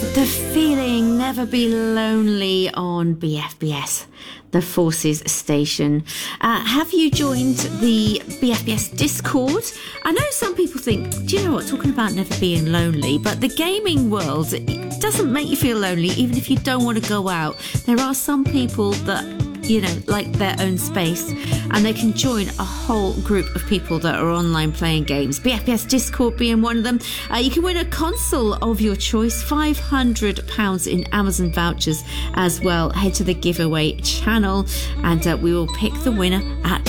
The feeling, never be lonely on BFBS, the Forces station. Have you joined the BFBS Discord? I know some people think, do you know what, talking about never being lonely, but the gaming world, it doesn't make you feel lonely even if you don't want to go out. There are some people that, you know, like their own space, and they can join a whole group of people that are online playing games. BFBS Discord being one of them. You can win a console of your choice, £500 in Amazon vouchers as well. Head to the giveaway channel and we will pick the winner at